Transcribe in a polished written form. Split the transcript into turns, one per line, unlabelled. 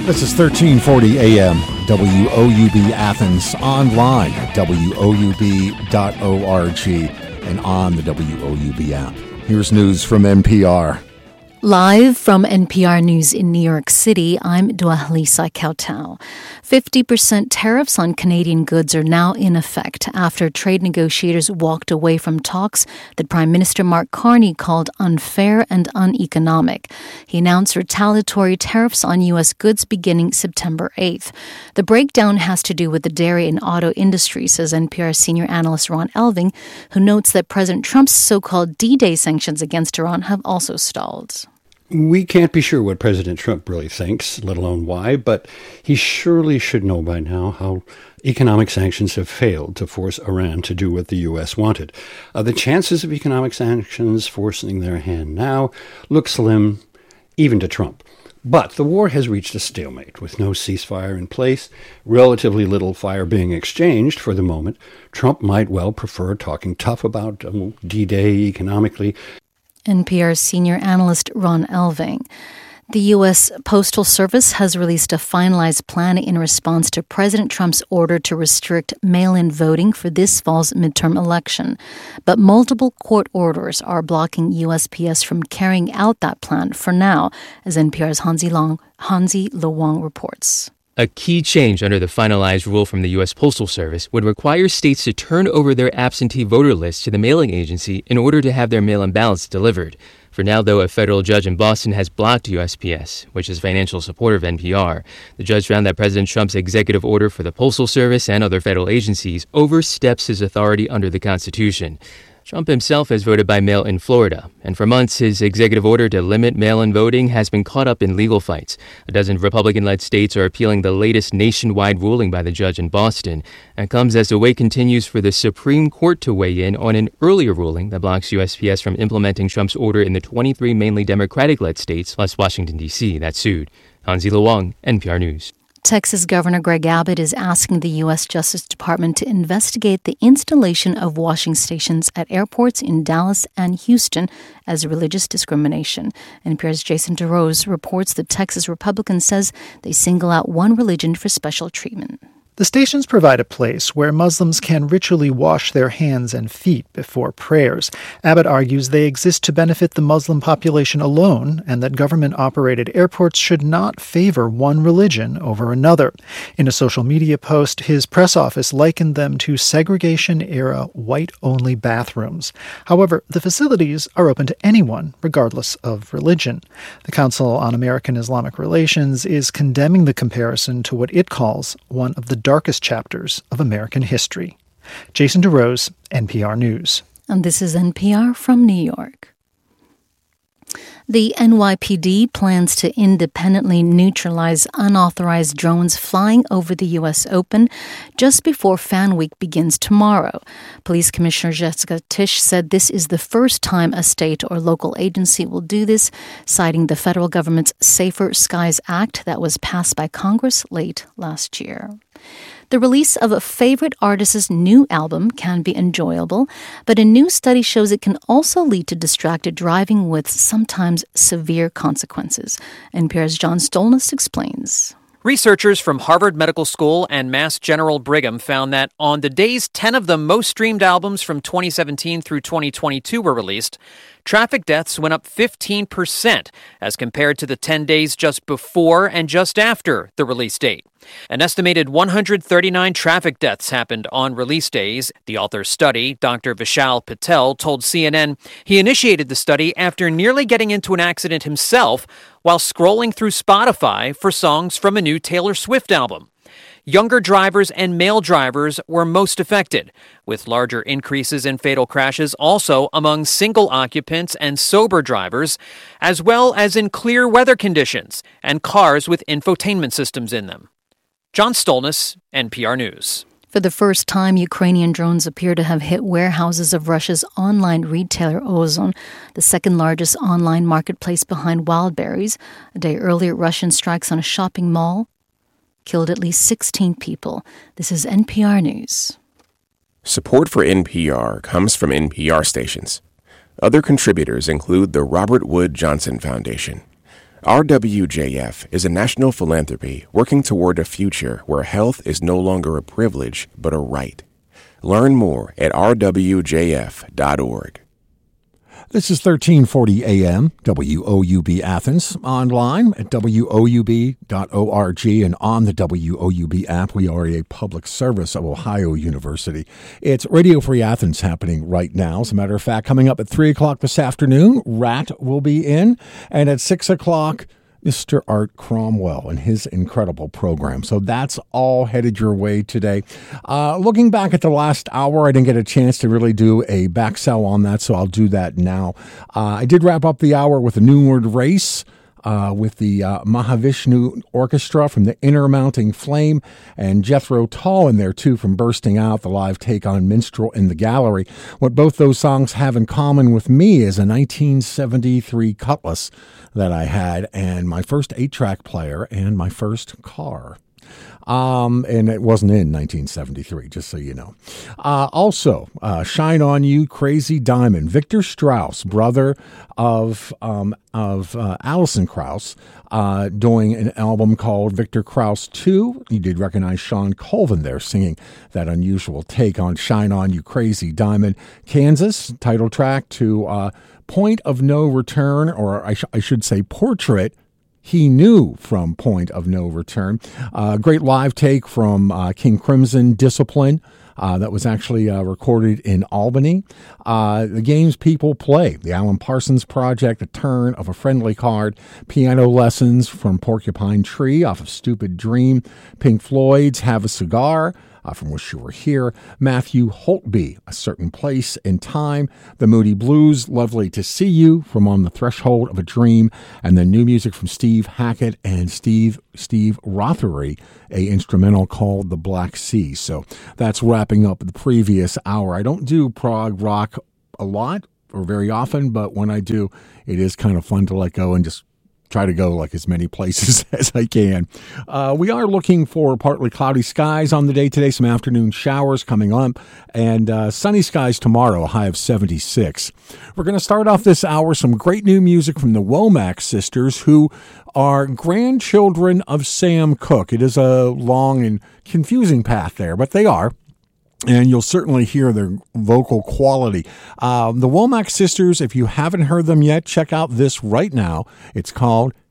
This is 1340 AM, WOUB Athens, online at WOUB.org and on the WOUB app. Here's news from NPR.
Live from NPR News in New York City, I'm Dwahlisa Kautau. 50% tariffs on Canadian goods are now in effect after trade negotiators walked away from talks that Prime Minister Mark Carney called unfair and uneconomic. He announced retaliatory tariffs on U.S. goods beginning September 8th. The breakdown has to do with the dairy and auto industry, says NPR senior analyst Ron Elving, who notes that President Trump's so-called D-Day sanctions against Iran have also stalled.
We can't be sure what President Trump really thinks, let alone why, but he surely should know by now how economic sanctions have failed to force Iran to do what the U.S. wanted. The chances of economic sanctions forcing their hand now look slim, even to Trump. But the war has reached a stalemate with no ceasefire in place, relatively little fire being exchanged for the moment. Trump might well prefer talking tough about D-Day economically.
NPR's senior analyst Ron Elving. The U.S. Postal Service has released a finalized plan in response to President Trump's order to restrict mail-in voting for this fall's midterm election. But multiple court orders are blocking USPS from carrying out that plan for now, as NPR's Hansi Lo reports.
A key change under the finalized rule from the U.S. Postal Service would require states to turn over their absentee voter lists to the mailing agency in order to have their mail-in ballots delivered. For now, though, a federal judge in Boston has blocked USPS, which is a financial supporter of NPR. The judge found that President Trump's executive order for the Postal Service and other federal agencies oversteps his authority under the Constitution. Trump himself has voted by mail in Florida, and for months his executive order to limit mail-in voting has been caught up in legal fights. A dozen Republican-led states are appealing the latest nationwide ruling by the judge in Boston. That comes as the wait continues for the Supreme Court to weigh in on an earlier ruling that blocks USPS from implementing Trump's order in the 23 mainly Democratic-led states, plus Washington, D.C., that sued. Hansi Lo, NPR News.
Texas Governor Greg Abbott is asking the U.S. Justice Department to investigate the installation of washing stations at airports in Dallas and Houston as religious discrimination. NPR's Jason DeRose reports the Texas Republican says they single out one religion for special treatment.
The stations provide a place where Muslims can ritually wash their hands and feet before prayers. Abbott argues they exist to benefit the Muslim population alone and that government-operated airports should not favor one religion over another. In a social media post, his press office likened them to segregation-era white-only bathrooms. However, the facilities are open to anyone, regardless of religion. The Council on American Islamic Relations is condemning the comparison to what it calls one of the darkest chapters of American history. Jason DeRose, NPR News.
And this is NPR from New York. The NYPD plans to independently neutralize unauthorized drones flying over the U.S. Open just before Fan Week begins tomorrow. Police Commissioner Jessica Tisch said this is the first time a state or local agency will do this, citing the federal government's Safer Skies Act that was passed by Congress late last year. The release of a favorite artist's new album can be enjoyable, but a new study shows it can also lead to distracted driving with sometimes severe consequences. NPR's John Stolnis explains.
Researchers from Harvard Medical School and Mass General Brigham found that on the days 10 of the most streamed albums from 2017 through 2022 were released, traffic deaths went up 15% as compared to the 10 days just before and just after the release date. An estimated 139 traffic deaths happened on release days. The author's study, Dr. Vishal Patel, told CNN he initiated the study after nearly getting into an accident himself while scrolling through Spotify for songs from a new Taylor Swift album. Younger drivers and male drivers were most affected, with larger increases in fatal crashes also among single occupants and sober drivers, as well as in clear weather conditions and cars with infotainment systems in them. John Stolnis, NPR News.
For the first time, Ukrainian drones appear to have hit warehouses of Russia's online retailer Ozon, the second largest online marketplace behind Wildberries. A day earlier, Russian strikes on a shopping mall killed at least 16 people. This is NPR News.
Support for NPR comes from NPR stations. Other contributors include the Robert Wood Johnson Foundation, RWJF is a national philanthropy working toward a future where health is no longer a privilege but a right. Learn more at rwjf.org.
This is 1340 AM, WOUB Athens, online at woub.org and on the WOUB app. We are a public service of Ohio University. It's Radio Free Athens happening right now. As a matter of fact, coming up at 3 o'clock this afternoon, Rat will be in, and at 6 o'clock, Mr. Art Cromwell and his incredible program. So that's all headed your way today. Looking back at the last hour, I didn't get a chance to really do a back sell on that, so I'll do that now. I did wrap up the hour with a New Word Race with the Mahavishnu Orchestra from the Inner Mounting Flame, and Jethro Tull in there too from Bursting Out, the live take on Minstrel in the Gallery. What both those songs have in common with me is a 1973 Cutlass that I had, and my first 8-track player, and my first car. And it wasn't in 1973, just so you know. Also, Shine On You, Crazy Diamond. Victor Strauss, brother of Alison Krauss, doing an album called Victor Krauss 2. You did recognize Sean Colvin there singing that unusual take on Shine On You, Crazy Diamond. Kansas, title track to Point of No Return, or I should say Portrait. He Knew from Point of No Return. Great live take from King Crimson, Discipline. That was actually recorded in Albany. The games people play. The Alan Parsons Project, A Turn of a Friendly Card. Piano Lessons from Porcupine Tree off of Stupid Dream. Pink Floyd's Have a Cigar from Wish You Were Here. Matthew Holtby, A Certain Place and Time. The Moody Blues, Lovely to See You from On the Threshold of a Dream. And then new music from Steve Hackett and Steve Rothery, a instrumental called The Black Sea. So that's wrapping up the previous hour. I don't do prog rock a lot or very often, but when I do, it is kind of fun to let go and just try to go like as many places as I can. We are looking for partly cloudy skies on the day today, some afternoon showers coming up, and sunny skies tomorrow, a high of 76. We're going to start off this hour some great new music from the Womack sisters, who are grandchildren of Sam Cooke. It is a long and confusing path there, but they are. And you'll certainly hear their vocal quality. The Womack sisters, if you haven't heard them yet, check out this right now. It's called